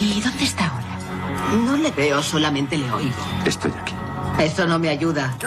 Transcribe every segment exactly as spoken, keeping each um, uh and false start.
¿Y dónde está ahora? No le veo, solamente le oigo. Estoy aquí. Eso no me ayuda.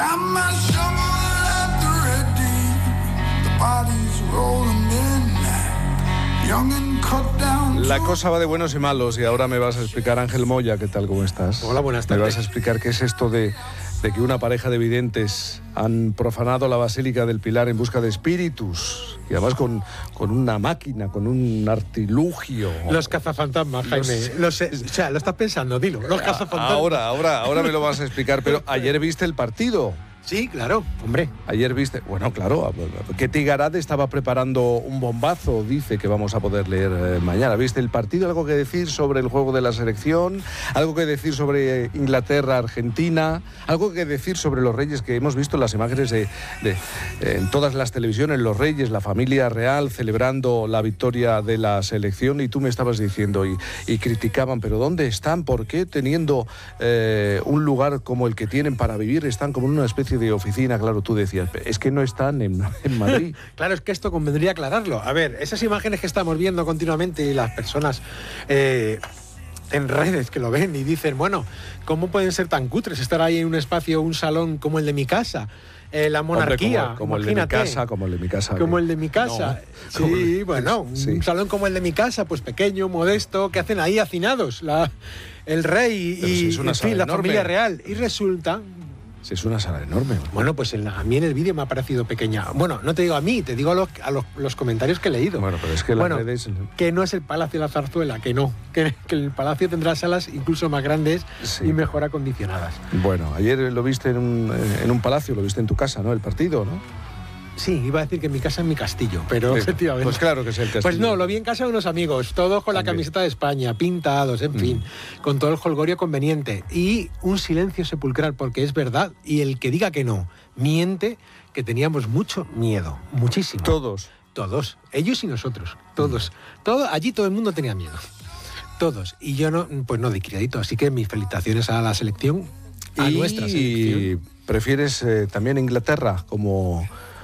La cosa va de buenos y malos y ahora me vas a explicar, Ángel Moya, ¿qué tal? ¿Cómo estás? Hola, buenas tardes. Me vas a explicar qué es esto de, de que una pareja de videntes han profanado la Basílica del Pilar en busca de espíritus y además con, con una máquina, con un artilugio. Los cazafantasmas, Jaime. Los, los, o sea, lo estás pensando, dilo. Los cazafantasmas. Ahora, ahora, ahora me lo vas a explicar, pero ayer viste el partido. Sí, claro, hombre. Ayer viste, bueno, claro, que Tigarat estaba preparando un bombazo, dice que vamos a poder leer eh, mañana. ¿Viste el partido? ¿Algo que decir sobre el juego de la selección? ¿Algo que decir sobre Inglaterra, Argentina? ¿Algo que decir sobre los Reyes, que hemos visto las imágenes de, de eh, en todas las televisiones, los Reyes, la familia real celebrando la victoria de la selección? Y tú me estabas diciendo y, y criticaban, pero ¿dónde están? ¿Por qué teniendo eh, un lugar como el que tienen para vivir están como en una especie de oficina? Claro, tú decías, es que no están en, en Madrid. Claro, es que esto convendría aclararlo. A ver, esas imágenes que estamos viendo continuamente y las personas eh, en redes que lo ven y dicen, bueno, ¿cómo pueden ser tan cutres? Estar ahí en un espacio, un salón como el de mi casa. Eh, la monarquía, Hombre, como, como el de mi casa, como el de mi casa. Como el de mi casa. No, sí, bueno, sí. Un salón como el de mi casa, pues pequeño, modesto, que hacen ahí hacinados la, el rey Pero y si es una en fin, la enorme. familia real. Y resulta... Si es una sala enorme. Bueno, pues en la, a mí en el vídeo me ha parecido pequeña. Bueno, no te digo a mí, te digo a los, a los, los comentarios que he leído. Bueno, pero es que las bueno, redes... que no es el Palacio de la Zarzuela, que no. Que, que el Palacio tendrá salas incluso más grandes sí. y mejor acondicionadas. Bueno, ayer lo viste en un, en un palacio, lo viste en tu casa, ¿no? El partido, ¿no? Sí, iba a decir que mi casa es mi castillo, pero sí, efectivamente... Pues claro que es el castillo. Pues no, lo vi en casa de unos amigos, todos con la También. camiseta de España, pintados, en mm. fin, con todo el jolgorio conveniente. Y un silencio sepulcral, porque es verdad, y el que diga que no, miente, que teníamos mucho miedo, muchísimo. Todos. Todos, ellos y nosotros, todos. Mm. Todo, allí todo el mundo tenía miedo, todos. Y yo no, pues no di crédito, así que mis felicitaciones a la selección, a y nuestra selección. ¿Y prefieres eh, también Inglaterra como...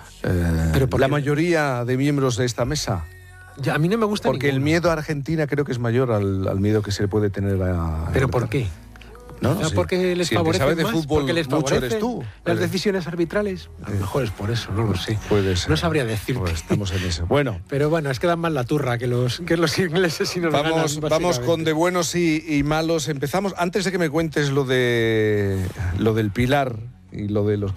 Eh, Pero la mayoría de miembros de esta mesa? Ya, a mí no me gusta Porque ninguno. el miedo a Argentina creo que es mayor al, al miedo que se le puede tener a... ¿Pero por qué? ¿No? ¿No? Sí. Porque les si favorece el que sabe más, de fútbol porque les mucho eres tú. Las decisiones arbitrales, a lo mejor es por eso, no lo sé. Puede ser. No sabría decirte. Pues estamos en eso. Bueno. Pero bueno, es que dan más la turra que los, que los ingleses y nos vamos, ganan, vamos con de buenos y, y malos. Empezamos, antes de que me cuentes lo de lo del Pilar y lo de los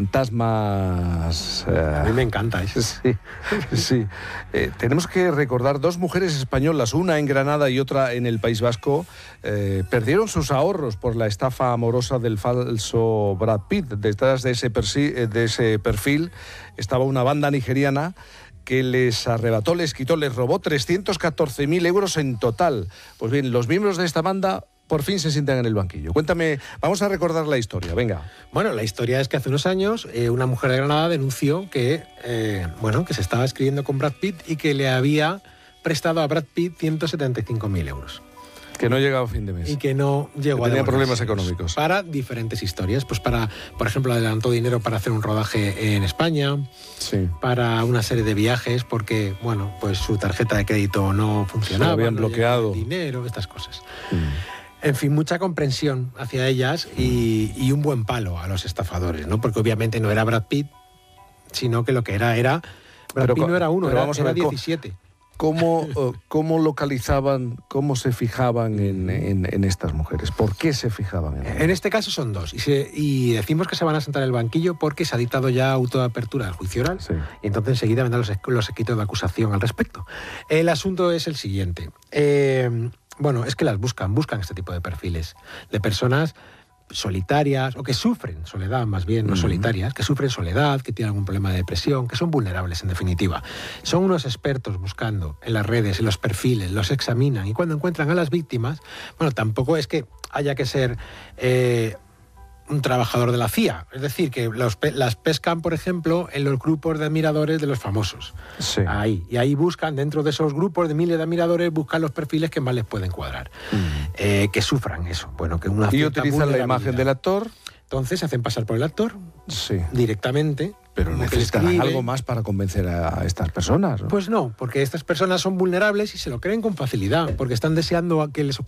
cazafantasmas... Eh, a mí me encanta eso. Sí, sí. Eh, tenemos que recordar dos mujeres españolas, una en Granada y otra en el País Vasco, eh, perdieron sus ahorros por la estafa amorosa del falso Brad Pitt. Detrás de ese, persi- de ese perfil estaba una banda nigeriana que les arrebató, les quitó, les robó trescientos catorce mil euros en total. Pues bien, los miembros de esta banda por fin se sientan en el banquillo. Cuéntame, vamos a recordar la historia, venga. Bueno, la historia es que hace unos años eh, una mujer de Granada denunció que, eh, bueno, que se estaba escribiendo con Brad Pitt y que le había prestado a Brad Pitt ciento setenta y cinco mil euros. Que no llegaba a fin de mes. Y que no llegó que a tenía problemas económicos. Para diferentes historias. Pues para, por ejemplo, adelantó dinero para hacer un rodaje en España. Sí. Para una serie de viajes porque, bueno, pues su tarjeta de crédito no funcionaba. Se lo habían no bloqueado. Dinero, estas cosas. Mm. En fin, mucha comprensión hacia ellas y, y un buen palo a los estafadores, ¿no? Porque obviamente no era Brad Pitt, sino que lo que era era... Brad pero, Pitt no era uno, era, vamos a ver, era diecisiete. ¿Cómo, cómo localizaban, cómo se fijaban en, en, en estas mujeres? ¿Por qué se fijaban en ellas? En este caso son dos. Y, se, y decimos que se van a sentar en el banquillo porque se ha dictado ya auto de apertura del juicio oral. Sí. Y entonces enseguida vendrán los, los escritos de acusación al respecto. El asunto es el siguiente. Eh, bueno, es que las buscan, buscan este tipo de perfiles de personas solitarias o que sufren soledad, más bien, no uh-huh. solitarias, que sufren soledad, que tienen algún problema de depresión, que son vulnerables en definitiva. Son unos expertos buscando en las redes, en los perfiles, los examinan y cuando encuentran a las víctimas, bueno, tampoco es que haya que ser eh, un trabajador de la C I A, es decir, que los pe- las pescan, por ejemplo, en los grupos de admiradores de los famosos. Sí. Ahí. Y ahí buscan, dentro de esos grupos de miles de admiradores, buscan los perfiles que más les pueden cuadrar. Mm. Eh, que sufran eso. Bueno, que una y utilizan la imagen del actor. Entonces se hacen pasar por el actor sí. directamente. Pero necesitan algo más para convencer a estas personas, ¿no? Pues no, porque estas personas son vulnerables y se lo creen con facilidad, porque están deseando a que les ocurra